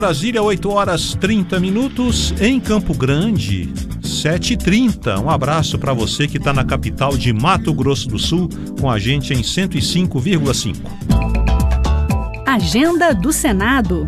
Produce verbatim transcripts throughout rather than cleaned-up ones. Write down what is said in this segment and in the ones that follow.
Brasília, oito horas e trinta minutos, em Campo Grande, sete e trinta. Um abraço para você que está na capital de Mato Grosso do Sul, com a gente em cento e cinco vírgula cinco. Agenda do Senado.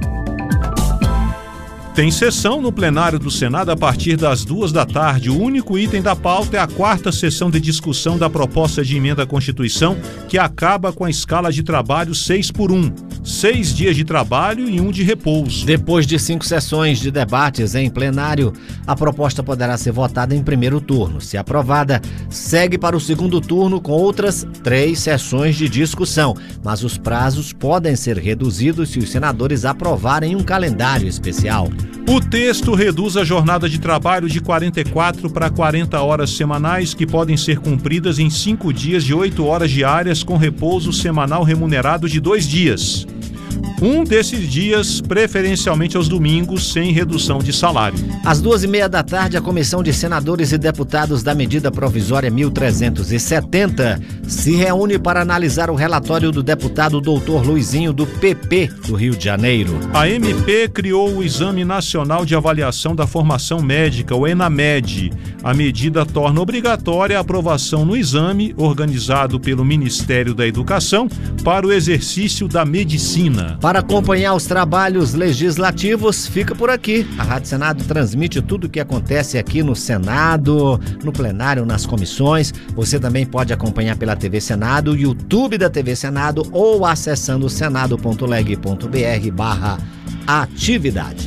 Tem sessão no plenário do Senado a partir das duas da tarde. O único item da pauta é a quarta sessão de discussão da proposta de emenda à Constituição, que acaba com a escala de trabalho seis por um. Seis dias de trabalho e um de repouso. Depois de cinco sessões de debates em plenário, a proposta poderá ser votada em primeiro turno. Se aprovada, segue para o segundo turno com outras três sessões de discussão. Mas os prazos podem ser reduzidos se os senadores aprovarem um calendário especial. O texto reduz a jornada de trabalho de quarenta e quatro para quarenta horas semanais, que podem ser cumpridas em cinco dias de oito horas diárias, com repouso semanal remunerado de dois dias. Um desses dias, preferencialmente aos domingos, sem redução de salário. Às duas e meia da tarde, a Comissão de Senadores e Deputados da Medida Provisória mil trezentos e setenta se reúne para analisar o relatório do deputado doutor Luizinho, do P P do Rio de Janeiro. A M P criou o Exame Nacional de Avaliação da Formação Médica, o ENAMED. A medida torna obrigatória a aprovação no exame, organizado pelo Ministério da Educação, para o exercício da medicina. Para acompanhar os trabalhos legislativos, fica por aqui. A Rádio Senado transmite tudo o que acontece aqui no Senado, no plenário, nas comissões. Você também pode acompanhar pela T V Senado, YouTube da T V Senado ou acessando senado.leg.br barra atividade.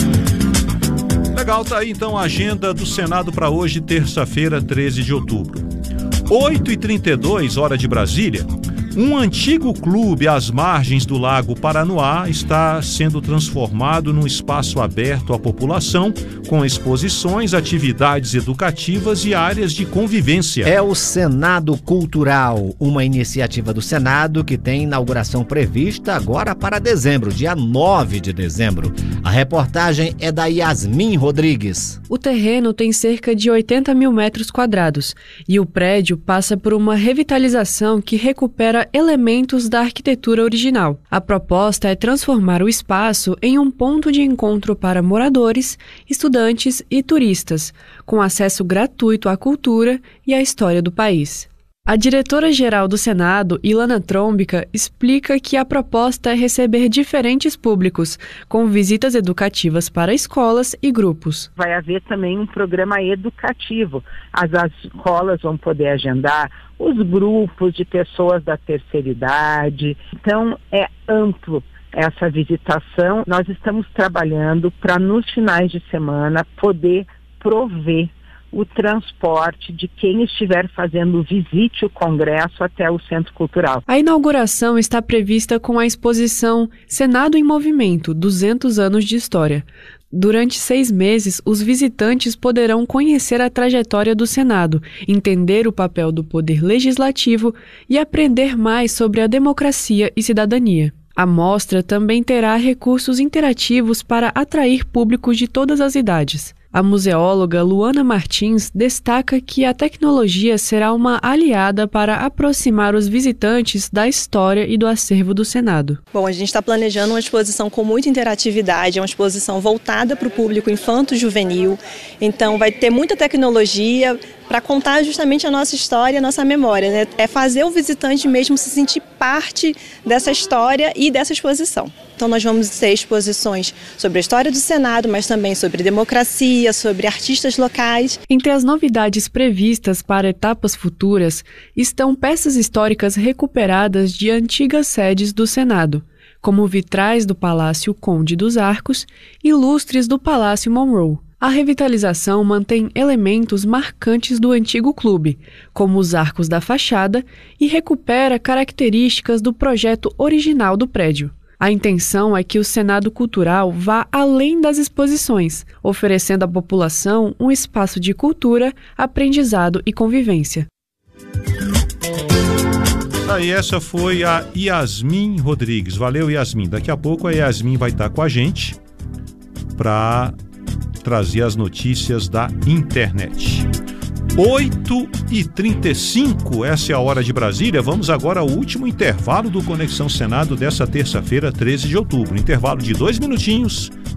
Legal, tá aí então a agenda do Senado para hoje, terça-feira, treze de outubro. oito e trinta e dois, hora de Brasília. Um antigo clube às margens do Lago Paranoá está sendo transformado num espaço aberto à população, com exposições, atividades educativas e áreas de convivência. É o Senado Cultural, uma iniciativa do Senado que tem inauguração prevista agora para dezembro, dia nove de dezembro. A reportagem é da Yasmin Rodrigues. O terreno tem cerca de oitenta mil metros quadrados e o prédio passa por uma revitalização que recupera elementos da arquitetura original. A proposta é transformar o espaço em um ponto de encontro para moradores, estudantes e turistas, com acesso gratuito à cultura e à história do país. A diretora-geral do Senado, Ilana Trombica, explica que a proposta é receber diferentes públicos, com visitas educativas para escolas e grupos. Vai haver também um programa educativo. As escolas vão poder agendar os grupos de pessoas da terceira idade. Então, é amplo essa visitação. Nós estamos trabalhando para, nos finais de semana, poder prover o transporte de quem estiver fazendo visite o Congresso até o Centro Cultural. A inauguração está prevista com a exposição Senado em Movimento, duzentos anos de História. Durante seis meses, os visitantes poderão conhecer a trajetória do Senado, entender o papel do poder legislativo e aprender mais sobre a democracia e cidadania. A mostra também terá recursos interativos para atrair públicos de todas as idades. A museóloga Luana Martins destaca que a tecnologia será uma aliada para aproximar os visitantes da história e do acervo do Senado. Bom, a gente está planejando uma exposição com muita interatividade, é uma exposição voltada para o público infanto-juvenil, então vai ter muita tecnologia para contar justamente a nossa história, a nossa memória, né? É fazer o visitante mesmo se sentir parte dessa história e dessa exposição. Então nós vamos ter exposições sobre a história do Senado, mas também sobre democracia, sobre artistas locais. Entre as novidades previstas para etapas futuras estão peças históricas recuperadas de antigas sedes do Senado, como vitrais do Palácio Conde dos Arcos e lustres do Palácio Monroe. A revitalização mantém elementos marcantes do antigo clube, como os arcos da fachada, e recupera características do projeto original do prédio. A intenção é que o Senado Cultural vá além das exposições, oferecendo à população um espaço de cultura, aprendizado e convivência. Aí essa foi a Yasmin Rodrigues. Valeu, Yasmin. Daqui a pouco a Yasmin vai estar com a gente para trazer as notícias da internet. oito e trinta e cinco, essa é a hora de Brasília. Vamos agora ao último intervalo do Conexão Senado dessa terça-feira, treze de outubro. Intervalo de dois minutinhos